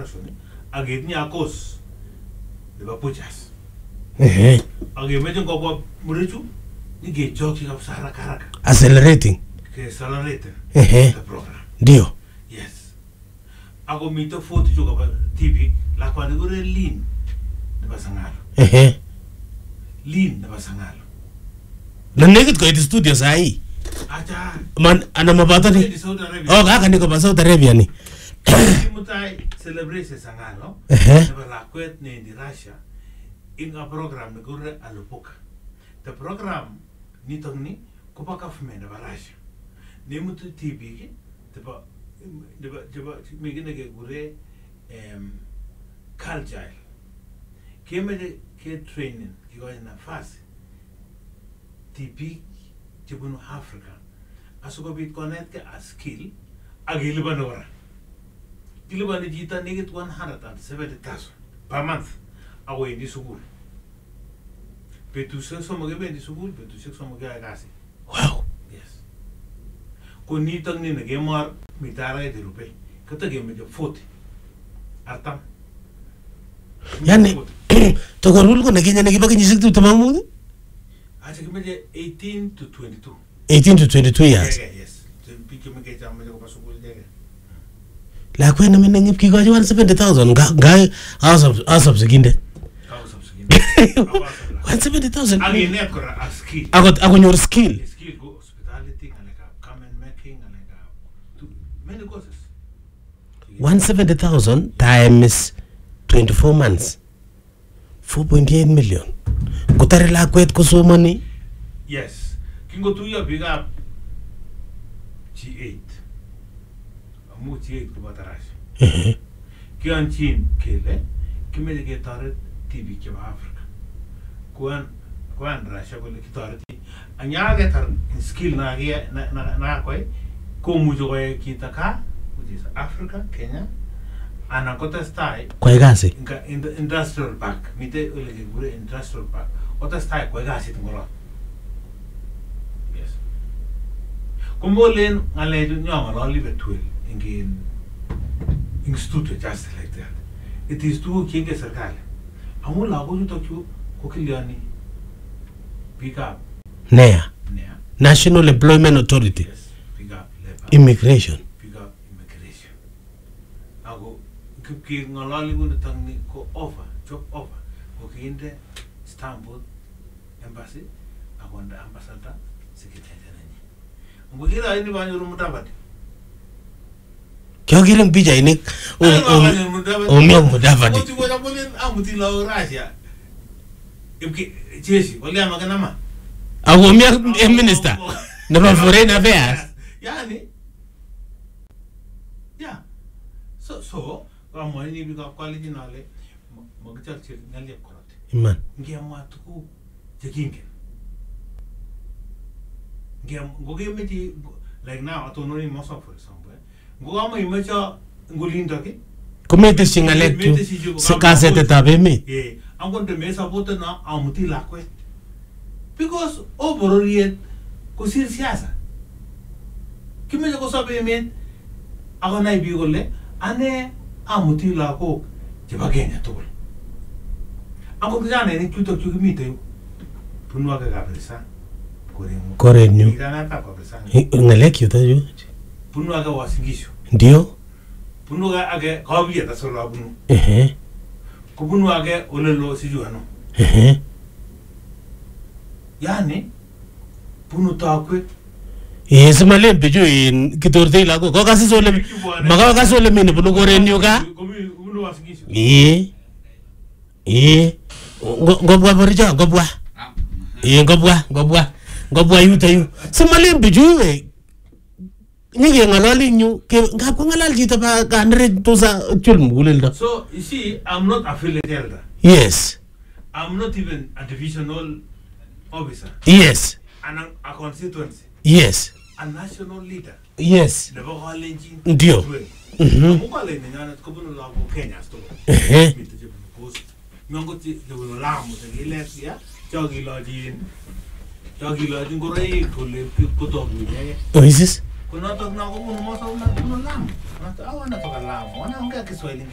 Patterson agetinye akos nebo pujas agemeje ngobwa murechu nigechoki kabisa haraka accelerating the program ndio yes ako mito photo chuko ba TV lakwani gore lean nebo Sangalo lean nebo Sangalo na nekit ko studio sahi acha man ana mabata ni kaka niko pa Saudi Arabia ni mutai celebration Sangalo nebo lakwet ne di Russia in a program gore alopoka the program nitong ko pa government nebo Russia ni mutu TV ki deba migine ke gure culture kemede ke training ki go nafasi TV jibunu Africa asuko bit connect ke a skill agiliban ora giliban jita negit 170,000 per month away di sukul petu so mo gebe di sukul petu so mo ga gasi wow yes ko ni tang ni ne gemar mitara de rupe kata gemme je 40 artam yani to gorul ko naginya nagiba kenyisik tu tamamu acha gemme je 18 to 22 18 to 22 years yes pike me ke chama je ko pasukul de la kwena mena ngip ki goje 170,000 ga house of Sekinde 170,000 agi net ko a skill ago your skill go hospitality and like comment making and like many causes 170,000 times 24 months 4.8 million kutare la kwet ko somani yes kingo tu ya big up G8 amu G8 ko batarash kian chin kele kimele ke tare TV ke Africa kwan Russia ko le kitare anya ge tar skill na ge na ko mu jo ge kitaka which is Africa Kenya ana kota stai kwa gasi in the industrial park mite ole ge gure industrial park ota stai kwa gasi ngoro yes kumbolen ale ju nyama lo live twel in institute just like that it is to kinge serikali amula ko ju to ko kiliani pick up NEA National Employment Authority yes pick up labor immigration ago ki ngalali ko tang ko offer job offer ko kinde Istanbul embassy agonda ambassador secretary nani mbugira ini banyo mutabati kyo gilang bija ini myo mudavadi ko ko bolen amuti la Russia imki jeshi wala magana ma ago mya minister na foreign affairs yani yeah so kama ni bika quality nale magchal chil nale korate iman ngema tuku jekinge ngem goge meti like now autonomy mosa for example ngoma imecha ngulinda ke komete singalek tu sekasete tabemi angon de mesa bota na amuti lakwe because obororien ko sir siasa kimeja ko sabe men agona ibi golle ane amuti lako jebagenya tol angon jane ni kuto kumite punwa ka kabisa korenyu igana ka kabisa ngalek yuta ju punwa ka wasingisho ndio punwa age kabiya ta solo abunu ko punwa age olelo sijuano yani punu takwe yes malen bejo in kitorte la ko kasi sole maga kasi sole mini bunu korenyu ka ngobwa borja ngobwa yuta yu simalen bejo nyige ngalali nyu ke ngap ko ngalal jita ba kanre to sa chulm gulelda so you see I'm not affiliated yes I'm not even a divisional officer yes and a constituency yes a national leader yes lebo halenji ndio mukale ni nyana kubunu la ko Kenya sto mite post nyongo ti lebo la mo te ile ya jogi lodin ngorei ko le puto mi oasis kuna to na ko mo so na la mo na to awana to la mo na ngaka Kiswahili